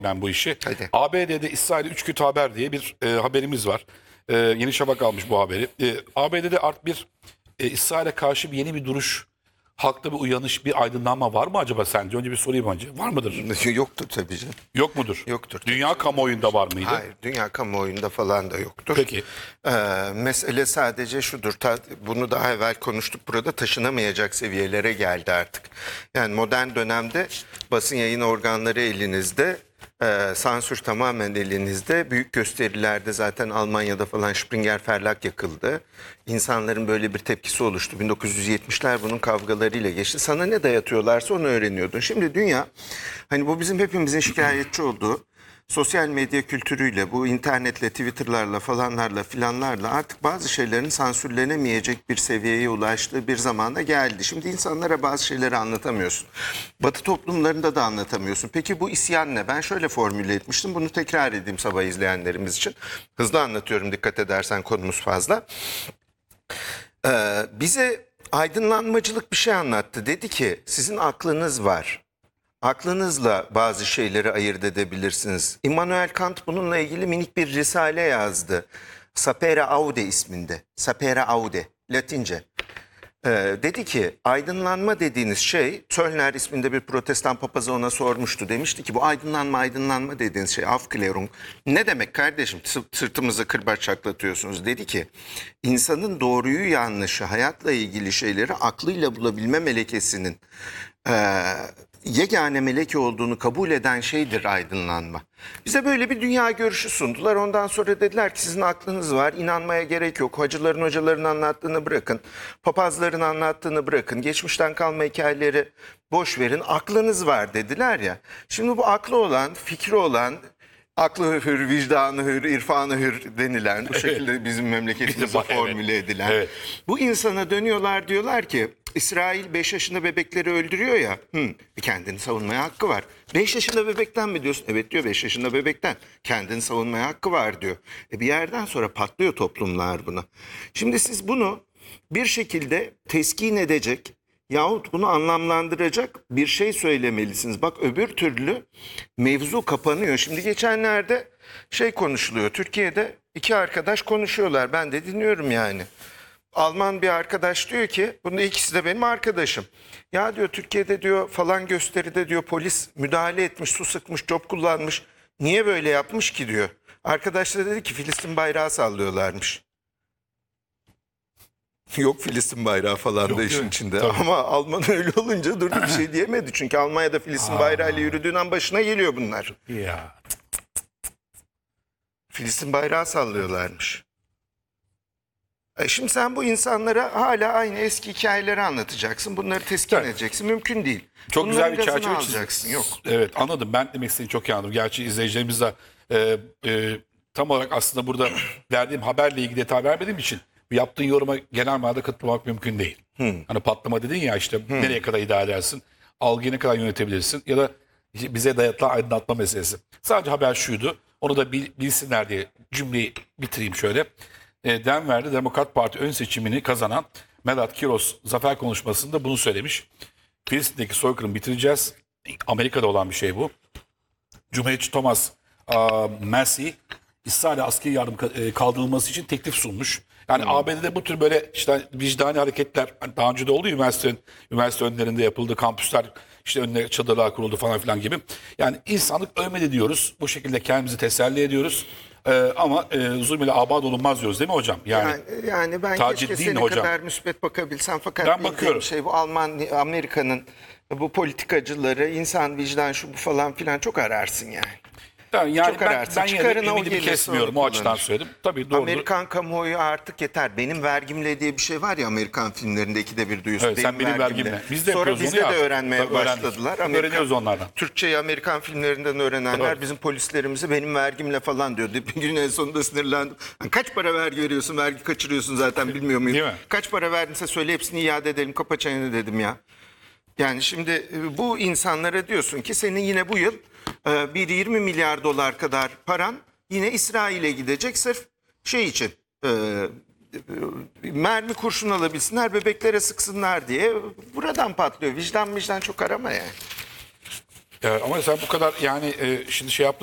ben bu işi. Hadi. ABD'de İsrail'e 3 kötü haber diye bir haberimiz var. Yeni Şafak almış bu haberi. ABD'de artık İsrail'e karşı yeni bir duruş, halkta bir uyanış, bir aydınlanma var mı acaba sence? Önce bir sorayım önce. Var mıdır? Yoktur tabii canım. Yok mudur? Yoktur. Dünya kamuoyunda var mıydı? Hayır, dünya kamuoyunda falan da yoktur. Peki. Mesele sadece şudur, bunu daha evvel konuştuk, burada taşınamayacak seviyelere geldi artık. Yani modern dönemde basın yayın organları elinizde, sansür tamamen elinizde. Büyük gösterilerde zaten Almanya'da falan Springer Verlag yakıldı. İnsanların böyle bir tepkisi oluştu. 1970'ler bunun kavgalarıyla geçti. Sana ne dayatıyorlarsa onu öğreniyordun. Şimdi dünya, hani bu bizim hepimizin şikayetçi olduğu sosyal medya kültürüyle, bu internetle, Twitter'larla falanlarla filanlarla artık bazı şeylerin sansürlenemeyecek bir seviyeye ulaştığı bir zamana geldi. Şimdi insanlara bazı şeyleri anlatamıyorsun. Batı toplumlarında da anlatamıyorsun. Peki bu isyan ne? Ben şöyle formüle etmiştim. Bunu tekrar edeyim sabah izleyenlerimiz için. Hızlı anlatıyorum, dikkat edersen, konumuz fazla. Bize aydınlanmacılık bir şey anlattı. Dedi ki sizin aklınız var. Aklınızla bazı şeyleri ayırt edebilirsiniz. Immanuel Kant bununla ilgili minik bir risale yazdı. Sapere Aude isminde. Sapere Aude, Latince. Dedi ki aydınlanma dediğiniz şey, Töllner isminde bir protestan papazı ona sormuştu. Demişti ki bu aydınlanma dediğiniz şey, Aufklärung, ne demek kardeşim, sırtımızı kırbaç çaklatıyorsunuz. Dedi ki insanın doğruyu yanlışı, hayatla ilgili şeyleri aklıyla bulabilme melekesinin yegane meleke olduğunu kabul eden şeydir aydınlanma. Bize böyle bir dünya görüşü sundular. Ondan sonra dediler ki sizin aklınız var, inanmaya gerek yok. Hacıların, hocaların anlattığını bırakın. Papazların anlattığını bırakın. Geçmişten kalma hikayeleri boş verin. Aklınız var dediler ya. Şimdi bu aklı olan, fikri olan, aklı hür, vicdanı hür, irfanı hür denilen, bu şekilde bizim memleketimizde formüle edilen. Evet. Bu insana dönüyorlar, diyorlar ki İsrail 5 yaşında bebekleri öldürüyor ya, kendini savunmaya hakkı var. 5 yaşında bebekten mi diyorsun? Evet diyor, 5 yaşında bebekten. Kendini savunmaya hakkı var diyor. Bir yerden sonra patlıyor toplumlar buna. Şimdi siz bunu bir şekilde teskin edecek yahut bunu anlamlandıracak bir şey söylemelisiniz. Bak öbür türlü mevzu kapanıyor. Şimdi geçenlerde şey konuşuluyor. Türkiye'de iki arkadaş konuşuyorlar. Ben de dinliyorum yani. Alman bir arkadaş diyor ki, bunun ikisi de benim arkadaşım. Ya diyor Türkiye'de diyor falan gösteride diyor polis müdahale etmiş, su sıkmış, cop kullanmış. Niye böyle yapmış ki diyor. Arkadaş da dedi ki Filistin bayrağı sallıyorlarmış. Yok Filistin bayrağı falan Yok, da işin yok. içinde. Tabii. Ama Alman öyle olunca durdu, bir şey diyemedi. Çünkü Almanya'da Filistin bayrağıyla yürüdüğün an başına geliyor bunlar. Ya. Filistin bayrağı sallıyorlarmış. Şimdi sen bu insanlara hala aynı eski hikayeleri anlatacaksın. Bunları teskin Evet. edeceksin. Mümkün değil. Çok Bunların güzel bir gazını çerçeve çizdin. alacaksın. Yok. Evet, anladım. Ben demek istediğini çok iyi anladım. Gerçi izleyicilerimiz de tam olarak aslında burada verdiğim haberle ilgili detay vermediğim için yaptığın yoruma genel manada katılmak mümkün değil. Hani patlama dedin ya, işte nereye kadar idare edersin, algıyı ne kadar yönetebilirsin ya da bize dayatılan aydınlatma meselesi. Sadece haber şuydu, onu da bilsinler diye cümleyi bitireyim şöyle. Denver'de Demokrat Parti ön seçimini kazanan Melat Kiros zafer konuşmasında bunu söylemiş. Filistin'deki soykırımı bitireceğiz. Amerika'da olan bir şey bu. Cumhuriyetçi Thomas Massey İsrail'e askeri yardım kaldırılması için teklif sunmuş. Yani ABD'de bu tür böyle işte vicdani hareketler hani daha önce de oldu, üniversite önlerinde yapıldı, kampüsler işte önüne çadırlar kuruldu falan filan gibi. Yani insanlık ölmedi diyoruz. Bu şekilde kendimizi teselli ediyoruz. Ama zulmüyle abad olunmaz diyoruz değil mi hocam? Yani ben tacit keşke değil senin hocam. kadar müspet bakabilsem, fakat Ben bildiğim bakıyorum. şey bu Amerika'nın bu politikacıları, insan vicdan şu bu falan filan çok ararsın yani. Yani Çok ararsın. ben yine de Çıkarına o ümidimi gelirse kesmiyorum, onu o açıdan kullanır. söyledim. Tabii doğru. Amerikan kamuoyu artık yeter. Benim vergimle diye bir şey var ya Amerikan filmlerinde, ikide bir duyuyorsun. Evet, sen benim vergimle. Biz de Sonra yapıyoruz bizde onu de ya. öğrenmeye Tabii öğrendik. başladılar. Öğreniyoruz onlardan. Türkçeyi Amerikan filmlerinden öğrenenler Tabii. bizim polislerimize benim vergimle falan diyordu. Bir gün en sonunda sinirlendim. Kaç para vergi veriyorsun? Vergi kaçırıyorsun zaten, bilmiyor muyum? Değil mi? Kaç para verdinse söyle, hepsini iade edelim. Kapa çeneni dedim ya. Yani şimdi bu insanlara diyorsun ki senin yine bu yıl bir 20 milyar dolar kadar paran yine İsrail'e gidecek, sırf şey için, mermi kurşun alabilsinler, bebeklere sıksınlar diye. Buradan patlıyor. Vicdan çok arama yani. Ama sen bu kadar yani şimdi şey yaptın.